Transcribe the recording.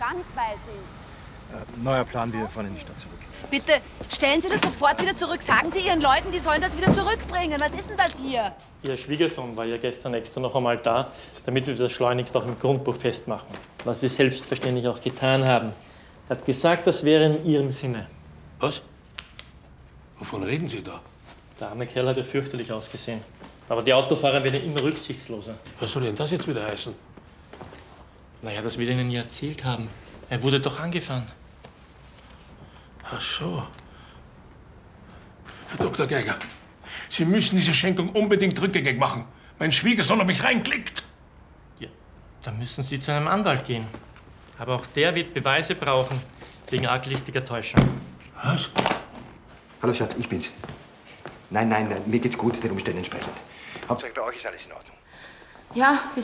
ganz weiß ist. Neuer Plan, wir fahren in die Stadt zurück. Bitte, stellen Sie das sofort wieder zurück. Sagen Sie Ihren Leuten, die sollen das wieder zurückbringen. Was ist denn das hier? Ihr Schwiegersohn war ja gestern extra noch einmal da, damit wir das schleunigst auch im Grundbuch festmachen. Was wir selbstverständlich auch getan haben. Er hat gesagt, das wäre in Ihrem Sinne. Was? Wovon reden Sie da? Der arme Kerl hat ja fürchterlich ausgesehen. Aber die Autofahrer werden immer rücksichtsloser. Was soll denn das jetzt wieder heißen? Naja, das wir Ihnen ja erzählt haben. Er wurde doch angefahren. Ach so. Herr Dr. Geiger, Sie müssen diese Schenkung unbedingt rückgängig machen. Mein Schwiegersohn hat mich reinklickt. Ja, dann müssen Sie zu einem Anwalt gehen. Aber auch der wird Beweise brauchen, wegen arglistiger Täuschung. Was? Hallo Schatz, ich bin's. Nein, mir geht's gut, den Umständen entsprechend. Hauptsache bei euch ist alles in Ordnung. Ja,